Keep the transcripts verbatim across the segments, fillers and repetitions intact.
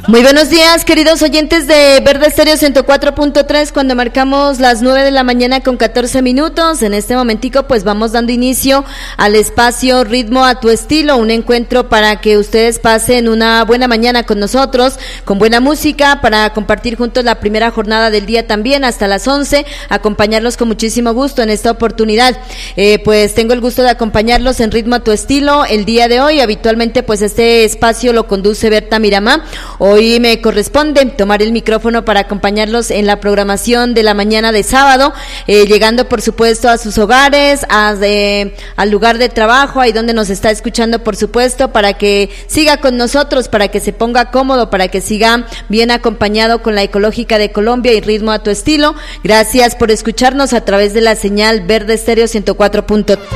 Muy buenos días, queridos oyentes de Verde Estéreo ciento cuatro punto tres, cuando marcamos las nueve de la mañana con catorce minutos. En este momentico pues vamos dando inicio al espacio Ritmo a tu Estilo, un encuentro para que ustedes pasen una buena mañana con nosotros, con buena música, para compartir juntos la primera jornada del día también hasta las once, acompañarlos con muchísimo gusto en esta oportunidad. Eh, pues tengo el gusto de acompañarlos en Ritmo a tu Estilo el día de hoy. Habitualmente pues este espacio lo conduce Berta Miramá. Hoy me corresponde tomar el micrófono para acompañarlos en la programación de la mañana de sábado, eh, llegando por supuesto a sus hogares, a, de, al lugar de trabajo, ahí donde nos está escuchando por supuesto, para que siga con nosotros, para que se ponga cómodo, para que siga bien acompañado con la Ecológica de Colombia y Ritmo a tu Estilo. Gracias por escucharnos a través de la señal Verde Estéreo ciento cuatro punto tres.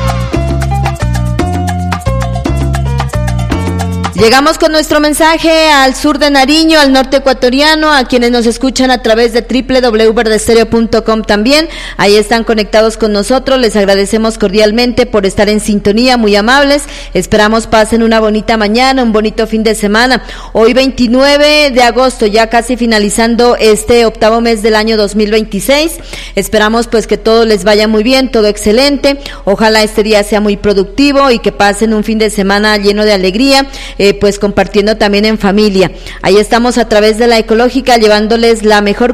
Llegamos con nuestro mensaje al sur de Nariño, al norte ecuatoriano, a quienes nos escuchan a través de doble u doble u doble u punto verde estéreo punto com también. Ahí están conectados con nosotros, les agradecemos cordialmente por estar en sintonía, muy amables. Esperamos pasen una bonita mañana, un bonito fin de semana. Hoy veintinueve de agosto, ya casi finalizando este octavo mes del año dos mil veintiséis. Esperamos pues que todo les vaya muy bien, todo excelente. Ojalá este día sea muy productivo y que pasen un fin de semana lleno de alegría. Eh, pues compartiendo también en familia. Ahí estamos a través de la Ecológica, llevándoles la mejor